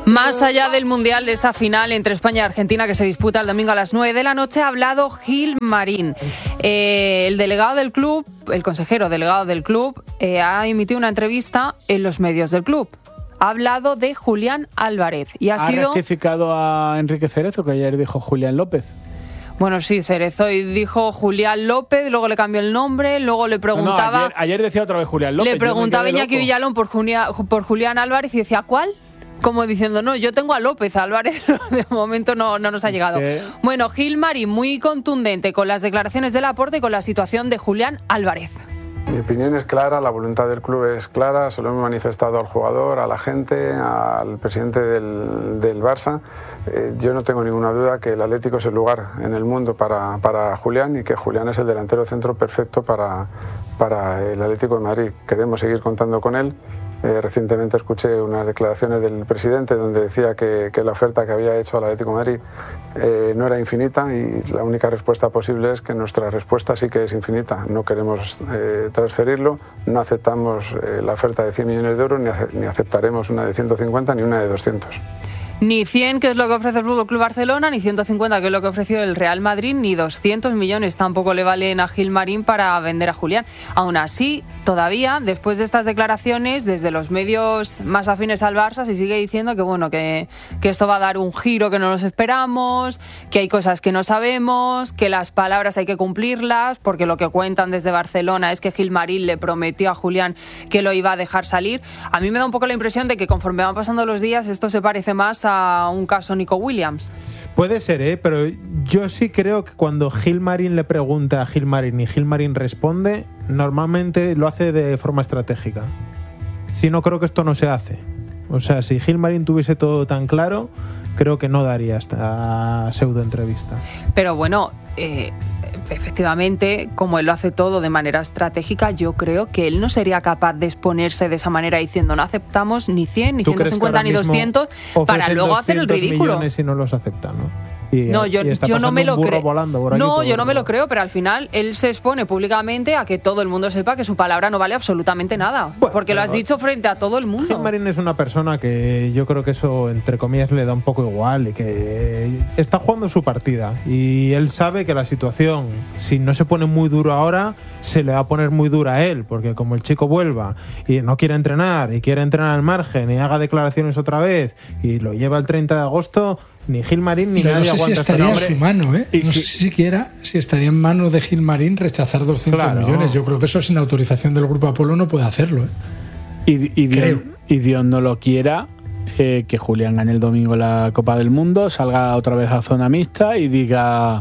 Más allá del Mundial, de esta final entre España y Argentina que se disputa el domingo a las 9 de la noche, ha hablado Gilmarín. El delegado del club, el consejero delegado del club, ha emitido una entrevista en los medios del club. Ha hablado de Julián Álvarez y ha sido... rectificado a Enrique Cerezo, que ayer dijo Julián López. Bueno, sí, Cerezo y dijo Julián López, luego le cambió el nombre, luego le preguntaba... No, ayer decía otra vez Julián López. Le preguntaba Iñaki Villalón por Julián Álvarez y decía, ¿cuál? Como diciendo, no, yo tengo a López Álvarez, de momento no nos ha llegado. Bueno, Gilmarín muy contundente con las declaraciones de Laporta y con la situación de Julián Álvarez. Mi opinión es clara, la voluntad del club es clara, se lo hemos manifestado al jugador, a la gente, al presidente del Barça. Yo no tengo ninguna duda que el Atlético es el lugar en el mundo para Julián y que Julián es el delantero centro perfecto para el Atlético de Madrid. Queremos seguir contando con él. Recientemente escuché unas declaraciones del presidente donde decía que la oferta que había hecho al Atlético de Madrid no era infinita y la única respuesta posible es que nuestra respuesta sí que es infinita. No queremos transferirlo, no aceptamos la oferta de 100 millones de euros ni aceptaremos una de 150 ni una de 200. Ni 100, que es lo que ofrece el Fútbol Club Barcelona, ni 150, que es lo que ofreció el Real Madrid, ni 200 millones tampoco le valen a Gilmarín para vender a Julián. Aún así, todavía, después de estas declaraciones, desde los medios más afines al Barça, se sigue diciendo que bueno, que esto va a dar un giro que no nos esperamos, que hay cosas que no sabemos, que las palabras hay que cumplirlas, porque lo que cuentan desde Barcelona es que Gilmarín le prometió a Julián que lo iba a dejar salir. A mí me da un poco la impresión de que conforme van pasando los días, esto se parece más a un caso Nico Williams. Puede ser, pero yo sí creo que cuando Gilmarín le pregunta a Gilmarín y Gilmarín responde, normalmente lo hace de forma estratégica. Si no, creo que esto no se hace. O sea, si Gilmarín tuviese todo tan claro, creo que no daría esta pseudo entrevista. Pero bueno, efectivamente, como él lo hace todo de manera estratégica, yo creo que él no sería capaz de exponerse de esa manera diciendo no aceptamos ni 100, ni 150, ni 200 para luego hacer el ridículo. Millones y no los aceptan, ¿no? No, yo no me lo creo. No, yo no me lo creo, pero al final él se expone públicamente a que todo el mundo sepa que su palabra no vale absolutamente nada. Bueno, porque lo has dicho frente a todo el mundo. Gilmarín es una persona que yo creo que eso, entre comillas, le da un poco igual y que está jugando su partida. Y él sabe que la situación, si no se pone muy duro ahora, se le va a poner muy dura a él. Porque como el chico vuelva y no quiere entrenar y quiere entrenar al margen y haga declaraciones otra vez y lo lleva el 30 de agosto... Ni Gilmarín ni nadie aguanta. No sé si estaría en su mano, ¿eh? No sé siquiera si estaría en manos de Gilmarín rechazar 200 millones. Yo creo que eso sin autorización del Grupo Apolo no puede hacerlo, ¿eh? Y Dios no lo quiera, que Julián gane el domingo la Copa del Mundo, salga otra vez a zona mixta y diga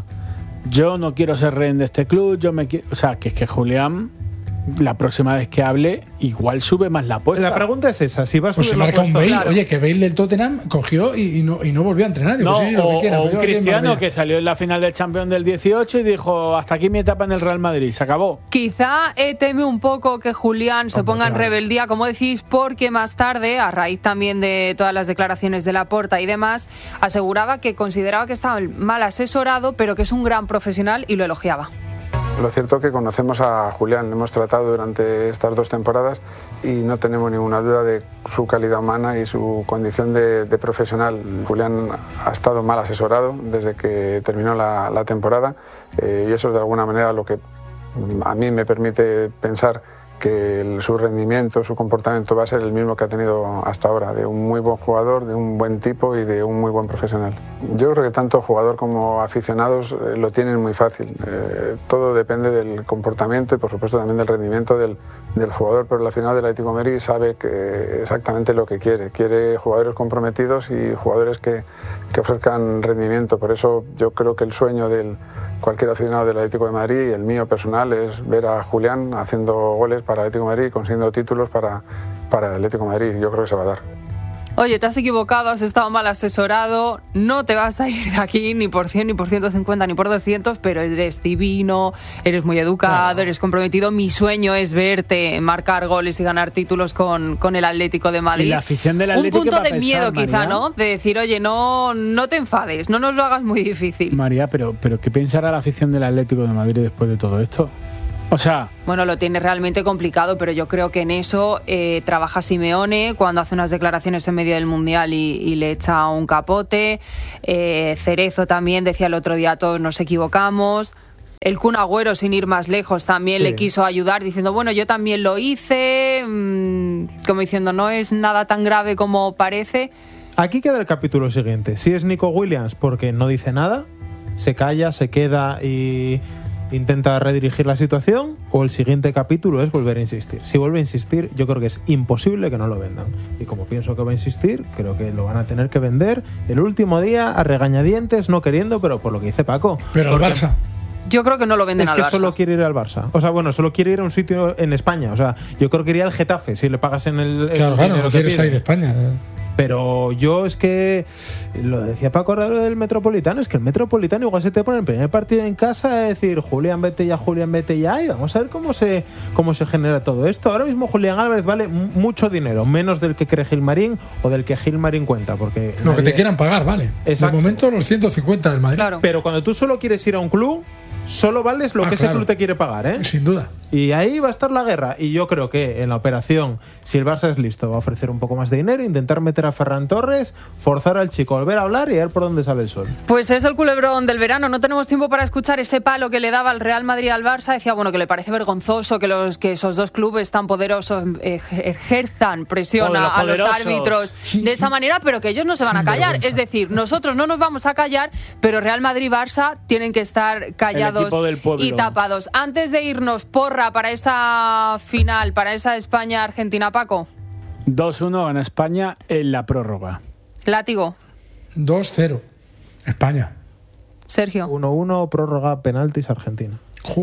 yo no quiero ser rehén de este club, o sea, que es que Julián... La próxima vez que hable, igual sube más la apuesta. La pregunta es esa, si va a subir pues se marca un Bale, claro. Oye, que Bale del Tottenham cogió y no volvió a entrenar. Digo, o un Cristiano que salió en la final del Champions del 18 y dijo, hasta aquí mi etapa en el Real Madrid, se acabó. Quizá teme un poco que Julián se ponga en rebeldía, como decís, porque más tarde, a raíz también de todas las declaraciones de Laporta y demás, aseguraba que consideraba que estaba mal asesorado, pero que es un gran profesional y lo elogiaba. Lo cierto es que conocemos a Julián, hemos tratado durante estas 2 temporadas y no tenemos ninguna duda de su calidad humana y su condición de profesional. Julián ha estado mal asesorado desde que terminó la temporada y eso es de alguna manera lo que a mí me permite pensar que su rendimiento, su comportamiento va a ser el mismo que ha tenido hasta ahora, de un muy buen jugador, de un buen tipo y de un muy buen profesional. Yo creo que tanto jugador como aficionados lo tienen muy fácil. Todo depende del comportamiento y por supuesto también del rendimiento del jugador, pero la final del Atlético de Madrid sabe exactamente lo que quiere. Quiere jugadores comprometidos y jugadores que ofrezcan rendimiento. Por eso yo creo que el sueño de cualquier aficionado del Atlético de Madrid y el mío personal es ver a Julián haciendo goles para el Atlético de Madrid, consiguiendo títulos para el Atlético de Madrid. Yo creo que se va a dar. Oye, te has equivocado, has estado mal asesorado, no te vas a ir de aquí ni por 100, ni por 150, ni por 200, pero eres divino, eres muy educado, eres comprometido. Mi sueño es verte marcar goles y ganar títulos con el Atlético de Madrid. Y la afición del Atlético, un punto de pensar, miedo María, quizá, ¿no? De decir, oye, no te enfades, no nos lo hagas muy difícil. María, pero ¿qué pensará la afición del Atlético de Madrid después de todo esto? O sea... Bueno, lo tiene realmente complicado, pero yo creo que en eso trabaja Simeone cuando hace unas declaraciones en medio del Mundial y le echa un capote. Cerezo también decía el otro día, todos nos equivocamos. El Kun Agüero, sin ir más lejos, también le quiso ayudar diciendo, bueno, yo también lo hice, como diciendo, no es nada tan grave como parece. Aquí queda el capítulo siguiente. Si es Nico Williams porque no dice nada, se calla, se queda y intenta redirigir la situación, o el siguiente capítulo es volver a insistir. Si vuelve a insistir, yo creo que es imposible que no lo vendan. Y como pienso que va a insistir, creo que lo van a tener que vender el último día a regañadientes, no queriendo, pero por lo que dice Paco. Pero al Barça. Yo creo que no lo venden al Barça. Es que solo quiere ir al Barça. O sea, bueno, solo quiere ir a un sitio en España. O sea, yo creo que iría al Getafe si le pagas en el... Claro, no quieres salir de España. Pero yo es que, lo decía Paco Raro del Metropolitano, es que el Metropolitano igual se te pone el primer partido en casa a decir Julián, vete ya, y vamos a ver cómo se genera todo esto. Ahora mismo Julián Álvarez vale mucho dinero, menos del que cree Gilmarín o del que Gilmarín cuenta. Porque lo que te quieran pagar, vale. Exacto. De momento los 150 del Madrid. Claro. Pero cuando tú solo quieres ir a un club, solo vales lo que ese club te quiere pagar, ¿eh? Sin duda. Y ahí va a estar la guerra. Y yo creo que en la operación, si el Barça es listo, va a ofrecer un poco más de dinero, intentar meter a Ferran Torres, forzar al chico a volver a hablar y a ver por dónde sale el sol. Pues es el culebrón del verano. No tenemos tiempo para escuchar ese palo que le daba el Real Madrid al Barça. Decía, bueno, que le parece vergonzoso que esos dos clubes tan poderosos ejerzan presión a los árbitros de esa manera, pero que ellos no se van a callar. Es decir, nosotros no nos vamos a callar, pero Real Madrid y Barça tienen que estar callados y tapados. Antes de irnos, porra para esa final, para esa España-Argentina, Paco. 2-1 gana España en la prórroga. Látigo. 2-0. España. Sergio. 1-1, prórroga, penaltis, Argentina.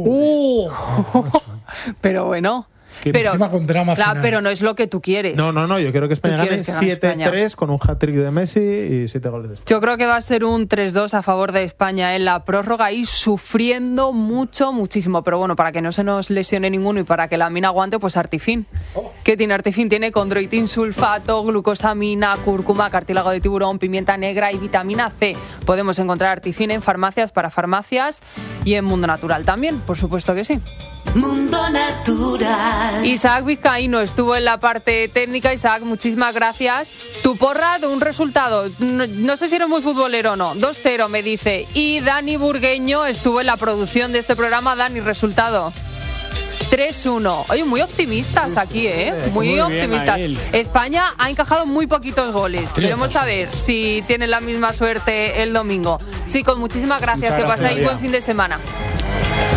Pero bueno. Pero, encima con drama final. pero no es lo que tú quieres. No, yo quiero que España gane 7-3 con un hat-trick de Messi y 7 goles de España. Yo creo que va a ser un 3-2 a favor de España en la prórroga y sufriendo muchísimo. Pero bueno, para que no se nos lesione ninguno y para que la mina aguante, pues Artifin. ¿Qué tiene Artifin? Tiene condroitin, sulfato, glucosamina, cúrcuma, cartílago de tiburón, pimienta negra y vitamina C. Podemos encontrar Artifin en farmacias, para farmacias y en Mundo Natural también, por supuesto que sí. Mundo Natural. Isaac Vizcaíno estuvo en la parte técnica. Isaac, muchísimas gracias. Tu porra de un resultado, no sé si eres muy futbolero o no, 2-0 me dice. Y Dani Burgueño estuvo en la producción de este programa. Dani, resultado 3-1. Oye, muy optimistas aquí, ¿eh? Muy optimistas. España ha encajado muy poquitos goles. Queremos saber si tienen la misma suerte el domingo. Chicos, muchísimas gracias. Que paséis buen fin de semana.